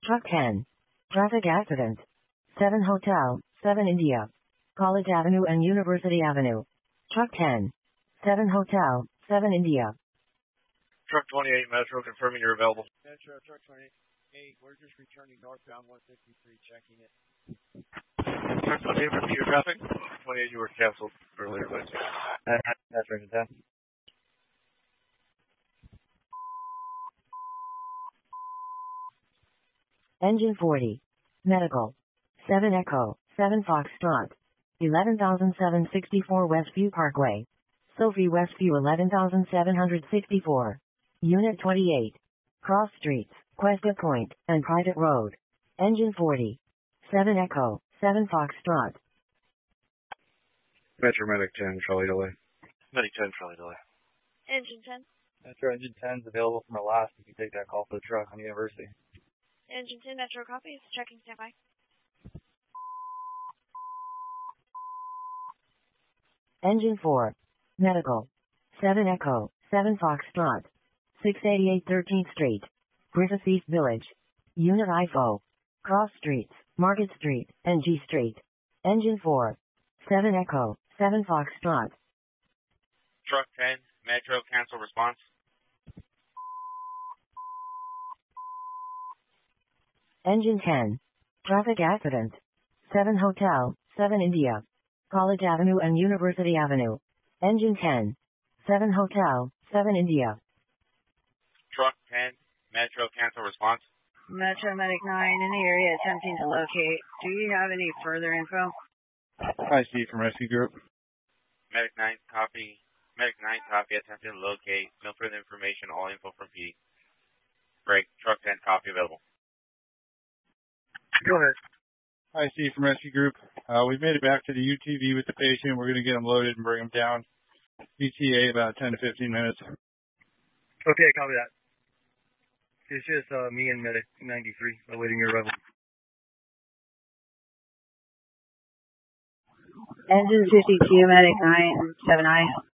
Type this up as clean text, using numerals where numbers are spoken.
Truck 10. Traffic accident. 7 Hotel, 7 India. College Avenue and University Avenue. Truck 10. 7 Hotel, 7 India. Truck 28 Metro, confirming you're available. Metro, truck 28, we're just returning northbound 153, checking it. Truck 28, repeat your traffic. 28, you were canceled earlier, but... Metro, 10. Engine 40. Medical. 7 Echo, 7 Foxtrot. 11,764 Westview Parkway. Sophie Westview 11,764. Unit 28. Cross Streets, Cuesta Point, and Private Road. Engine 40. 7 Echo, 7 Foxtrot. Metro Medic 10, trolley delay. Medic 10, trolley delay. Engine 10. Metro Engine 10 is available from our last. You can take that call for the truck on University. Engine 10, Metro copies. Checking standby. Engine 4. Medical. 7 Echo, 7 Foxtrot. 688 13th Street. Griffith East Village. Unit IFO. Cross Streets, Market Street, and G Street. Engine 4. 7 Echo, 7 Foxtrot. Truck 10, Metro, cancel response. Engine 10. Traffic accident. 7 Hotel, 7 India. College Avenue and University Avenue. Engine 10. 7 Hotel, 7 India. Truck 10, Metro, cancel response. Metro Medic 9 in the area attempting to locate. Do you have any further info? Hi, Steve from Rescue Group. Medic 9, copy. Medic 9, copy, attempting to locate. No further information, all info from PD. Break, truck 10, copy available. Go ahead. Hi, Steve from Rescue Group. We've made it back to the UTV with the patient. We're going to get him loaded and bring him down. ETA about 10 to 15 minutes. Okay, copy that. It's just me and Medic 93 awaiting your arrival. Engine 52, Medic 9, 7I.